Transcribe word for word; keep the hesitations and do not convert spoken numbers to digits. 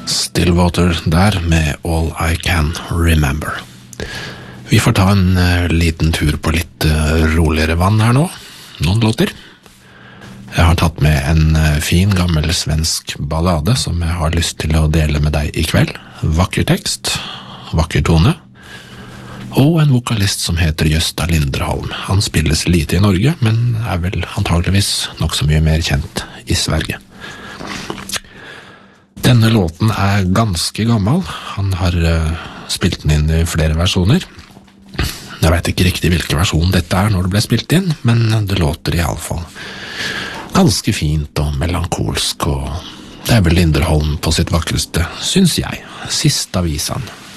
Stillwater der med All I Can Remember. Vi får ta en uh, liten tur på litt uh, roligere vann her nå. Noen låter. Jeg har tatt med en uh, fin, gammel svensk ballade som jeg har lyst til å dele med deg i kveld. Vakker tekst, vakker tone. Og en vokalist som heter Gösta Linderholm. Han spilles lite i Norge, men er vel antageligvis nok så mye mer kjent i Sverige. Denne låten er ganske gammel. Han har uh, spilt den inn i flere versjoner. Jeg vet ikke riktig hvilken versjon dette er når det ble spilt inn, men det låter i alle fall ganske fint og melankolsk, og det er vel Linderholm på sitt vakreste, synes jeg. Sista visan.